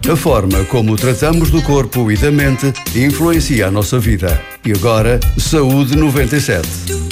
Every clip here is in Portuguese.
A forma como tratamos do corpo e da mente influencia a nossa vida. E agora, Saúde 97.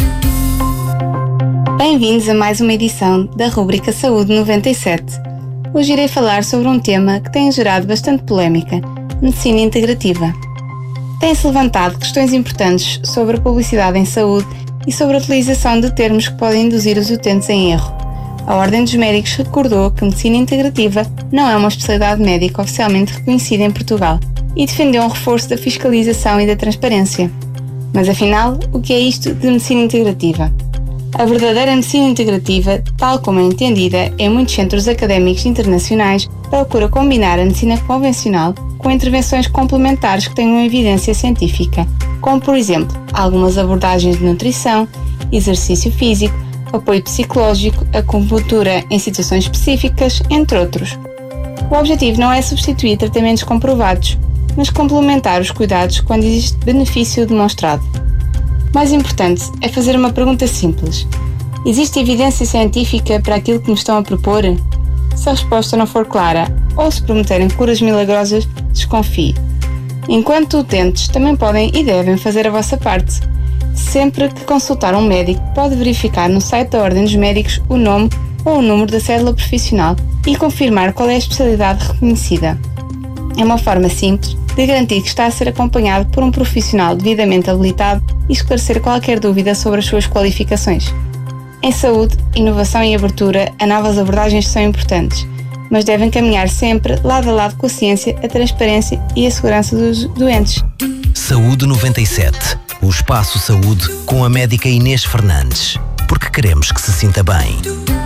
Bem-vindos a mais uma edição da rubrica Saúde 97. Hoje irei falar sobre um tema que tem gerado bastante polémica: medicina integrativa. Têm-se levantado questões importantes sobre a publicidade em saúde e sobre a utilização de termos que podem induzir os utentes em erro. A Ordem dos Médicos recordou que medicina integrativa não é uma especialidade médica oficialmente reconhecida em Portugal e defendeu um reforço da fiscalização e da transparência. Mas afinal, o que é isto de medicina integrativa? A verdadeira medicina integrativa, tal como é entendida em muitos centros académicos internacionais, procura combinar a medicina convencional com intervenções complementares que tenham evidência científica, como por exemplo, algumas abordagens de nutrição, exercício físico, apoio psicológico, acupuntura em situações específicas, entre outros. O objetivo não é substituir tratamentos comprovados, mas complementar os cuidados quando existe benefício demonstrado. O mais importante é fazer uma pergunta simples: existe evidência científica para aquilo que me estão a propor? Se a resposta não for clara, ou se prometerem curas milagrosas, desconfie. Enquanto utentes, também podem e devem fazer a vossa parte. Sempre que consultar um médico, pode verificar no site da Ordem dos Médicos o nome ou o número da cédula profissional e confirmar qual é a especialidade reconhecida. É uma forma simples de garantir que está a ser acompanhado por um profissional devidamente habilitado e esclarecer qualquer dúvida sobre as suas qualificações. Em saúde, inovação e abertura a novas abordagens são importantes, mas devem caminhar sempre lado a lado com a ciência, a transparência e a segurança dos doentes. Saúde 97. O Espaço Saúde com a médica Inês Fernandes. Porque queremos que se sinta bem.